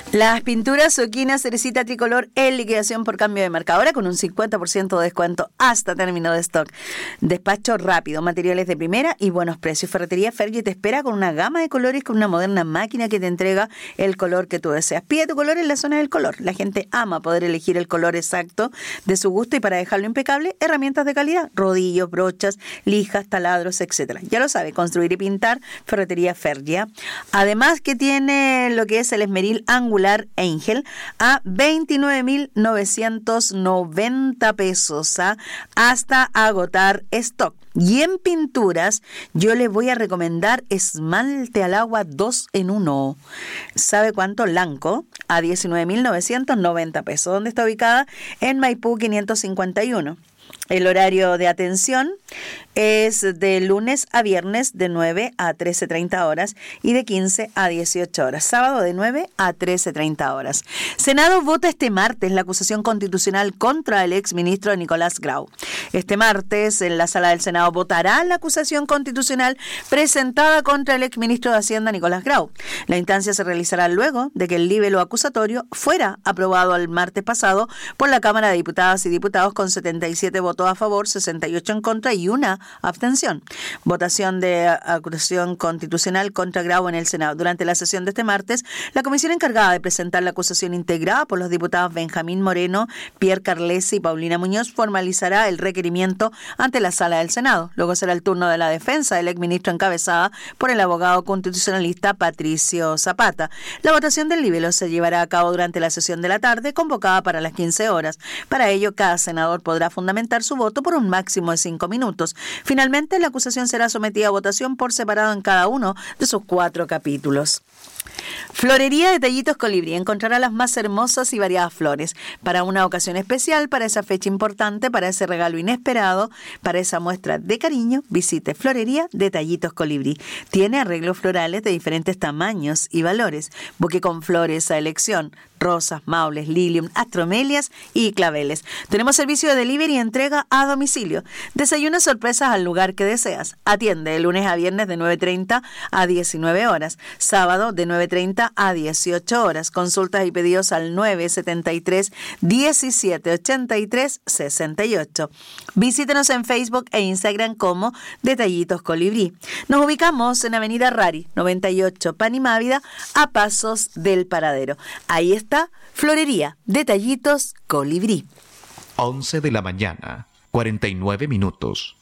Las pinturas Suquina Cerecita Tricolor en liquidación por cambio de marca, ahora con un 50% de descuento hasta término de stock. Despacho rápido, materiales de primera y buenos precios. Ferretería Fergie te espera con una gama de colores, con una moderna máquina que te entrega el color que tú deseas. Pide tu color en la zona del color. La gente ama poder elegir el color exacto de su gusto, y para dejarlo impecable, herramientas de calidad, rodillos, brochas, lijas, taladros, etcétera. Ya lo sabe, construir y pintar, Ferretería Fergie. Además que tiene lo que es el esmeril angular Angel a 29.990 pesos, hasta agotar stock. Y en pinturas yo les voy a recomendar esmalte al agua 2 en 1. ¿Sabe cuánto? Lanco a 19.990 pesos. ¿Dónde está ubicada? En Maipú 551. El horario de atención es de lunes a viernes de 9 a 13:30 horas y de 15 a 18 horas. Sábado de 9 a 13:30 horas. Senado vota este martes la acusación constitucional contra el exministro Nicolás Grau. Este martes en la sala del Senado votará la acusación constitucional presentada contra el exministro de Hacienda Nicolás Grau. La instancia se realizará luego de que el libelo acusatorio fuera aprobado el martes pasado por la Cámara de Diputadas y Diputados con 77 votos a favor, 68 en contra y una abstención. Votación de acusación constitucional contra Grau en el Senado. Durante la sesión de este martes, la comisión encargada de presentar la acusación integrada por los diputados Benjamín Moreno, Pierre Carlesi y Paulina Muñoz formalizará el requerimiento ante la sala del Senado. Luego será el turno de la defensa del exministro, encabezada por el abogado constitucionalista Patricio Zapata. La votación del libelo se llevará a cabo durante la sesión de la tarde, convocada para las 15 horas. Para ello, cada senador podrá fundamentar su voto por un máximo de 5 minutos. Finalmente, la acusación será sometida a votación por separado en cada uno de sus 4 capítulos. Florería Detallitos Colibrí encontrará las más hermosas y variadas flores para una ocasión especial, para esa fecha importante, para ese regalo inesperado, para esa muestra de cariño. Visite Florería Detallitos Colibrí. Tiene arreglos florales de diferentes tamaños y valores, buque con flores a elección, rosas, maules, lilium, astromelias y claveles. Tenemos servicio de delivery y entrega a domicilio. Desayunos sorpresas al lugar que deseas. Atiende de lunes a viernes de 9:30 a 19 horas. Sábado de 9:30 a 18 horas. Consultas y pedidos al 973 17 83 68. Visítenos en Facebook e Instagram como Detallitos Colibrí. Nos ubicamos en Avenida Rari, 98, Panimávida, a pasos del Paradero. Ahí está Florería Detallitos Colibrí. 11 de la mañana, 49 minutos.